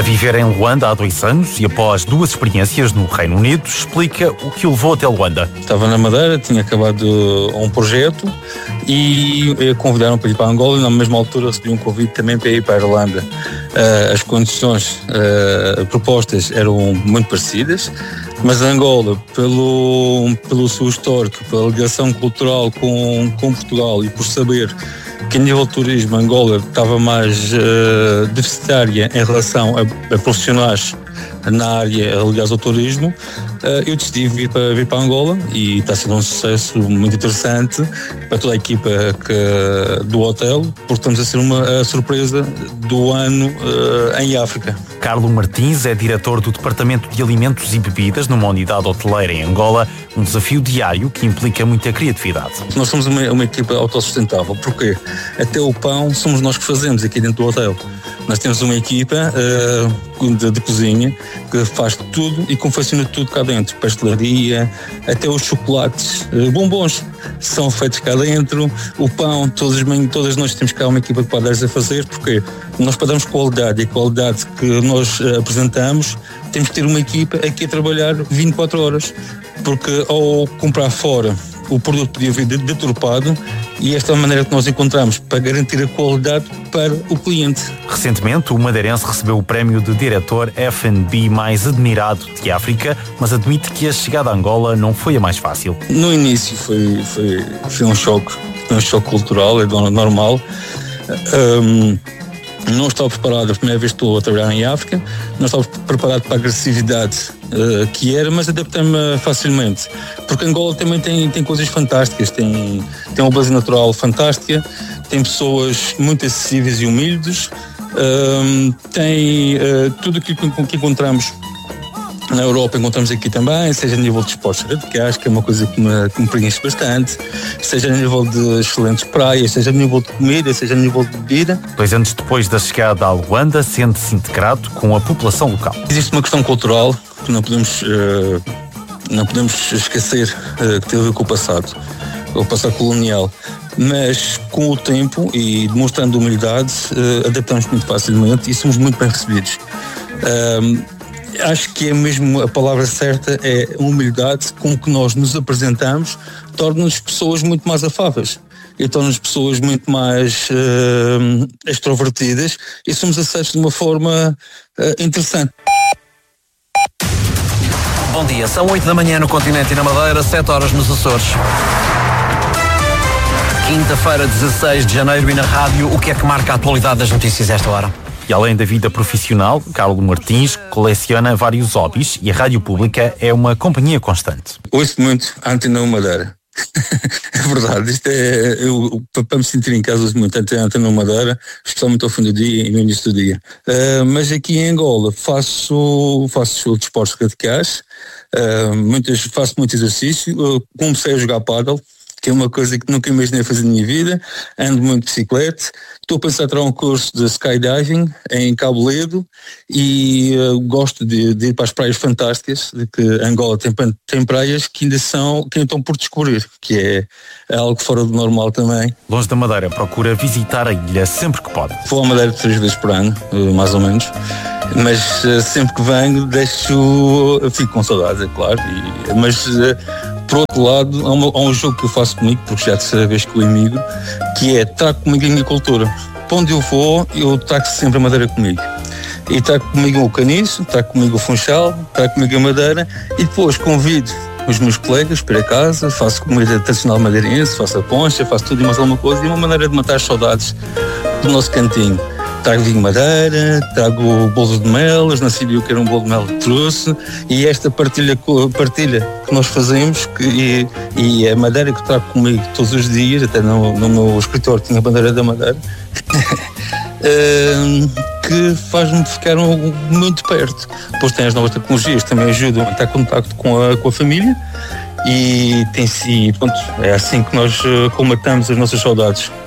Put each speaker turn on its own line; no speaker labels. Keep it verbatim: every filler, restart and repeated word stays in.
A viver em Luanda há dois anos e após duas experiências no Reino Unido, explica o que o levou até Luanda.
Estava na Madeira, tinha acabado um projeto e convidaram para ir para Angola e na mesma altura recebi um convite também para ir para a Irlanda. As condições propostas eram muito parecidas, mas Angola, pelo, pelo seu histórico, pela ligação cultural com, com Portugal e por saber que a nível de turismo Angola estava mais uh, deficitária em relação a, a profissionais na área ligados ao turismo, uh, eu decidi vir para, vir para Angola e está sendo um sucesso muito interessante para toda a equipa que, do hotel, porque estamos a ser uma a surpresa do ano uh, em África.
Carlos Martins é diretor do Departamento de Alimentos e Bebidas numa unidade hoteleira em Angola, um desafio diário que implica muita criatividade.
Nós somos uma, uma equipa autossustentável, porque até o pão somos nós que fazemos aqui dentro do hotel. Nós temos uma equipa uh, de, de cozinha que faz tudo e confecciona tudo cá dentro. Pastelaria, até os chocolates, uh, bombons são feitos cá dentro. O pão, todas, todas nós temos cá uma equipa de padeiros a fazer, porque nós para darmos qualidade e a qualidade que nós uh, apresentamos, temos que ter uma equipa aqui a trabalhar vinte e quatro horas, porque ao comprar fora o produto podia vir deturpado e esta é a maneira que nós encontramos para garantir a qualidade para o cliente.
Recentemente, o madeirense recebeu o prémio de diretor F and B mais admirado de África, mas admite que a chegada a Angola não foi a mais fácil.
No início foi, foi, foi um choque, foi um choque cultural, é normal. Um, Não estava preparado, a primeira vez que estou a trabalhar em África, não estava preparado para a agressividade uh, que era, mas adaptei-me facilmente. Porque Angola também tem, tem coisas fantásticas, tem, tem uma base natural fantástica, tem pessoas muito acessíveis e humildes, uh, tem uh, tudo aquilo que, que encontramos na Europa, encontramos aqui também, seja a nível de esportes radicais, que é uma coisa que me, que me preenche bastante, seja a nível de excelentes praias, seja a nível de comida, seja a nível de bebida.
Dois anos depois da chegada a Luanda, sente-se integrado com a população local.
Existe uma questão cultural que não podemos, uh, não podemos esquecer uh, que tem a ver com o passado, o passado colonial. Mas com o tempo e demonstrando humildade, uh, adaptamos muito facilmente e somos muito bem recebidos. Uh, Acho que é mesmo a palavra certa, é a humildade com que nós nos apresentamos, torna-nos pessoas muito mais afáveis e torna-nos pessoas muito mais uh, extrovertidas e somos aceitos de uma forma uh, interessante.
Bom dia, são oito da manhã no continente e na Madeira, sete horas nos Açores. Quinta-feira, dezasseis de janeiro e na rádio, o que é que marca a atualidade das notícias a esta hora?
E além da vida profissional, Carlos Martins coleciona vários hobbies e a Rádio Pública é uma companhia constante.
Ouço muito a Antena Madeira. É verdade, isto é, eu, para me sentir em casa, ouço muito a Antena Madeira, especialmente ao fim do dia e no início do dia. Uh, mas aqui em Angola faço, faço desportos radicais, uh, muitas, faço muito exercício, uh, comecei a jogar pádel, que é uma coisa que nunca imaginei fazer na minha vida, ando muito de bicicleta, estou a pensar em tirar um curso de skydiving em Cabo Ledo e uh, gosto de, de ir para as praias fantásticas, de que Angola tem, tem praias que ainda, são, que ainda estão por descobrir, que é, é algo fora do normal também.
Longe da Madeira, procura visitar a ilha sempre que pode.
Vou à Madeira três vezes por ano, uh, mais ou menos, mas uh, sempre que venho deixo, fico com saudades, é claro, e, mas... Uh, Por outro lado, há, uma, há um jogo que eu faço comigo, porque já é a terceira vez que eu emigro, que é trago comigo a minha cultura. Para onde eu vou, eu trago sempre a Madeira comigo. E trago comigo o caniço, trago comigo o funchal, trago comigo a Madeira e depois convido os meus colegas para casa, faço comida tradicional madeirense, faço a poncha, faço tudo e mais alguma coisa, e uma maneira de matar as saudades do nosso cantinho. Trago vinho Madeira, trago bolos de mel, eles não sabiam que era um bolo de mel que trouxe, e esta partilha, partilha que nós fazemos, que, e, e a Madeira que trago comigo todos os dias, até no, no meu escritório tinha a bandeira da Madeira, que faz-me ficar muito perto. Depois tem as novas tecnologias, também ajudam a estar em contacto com a, com a família, e tem, e, pronto, é assim que nós combatamos as nossas saudades.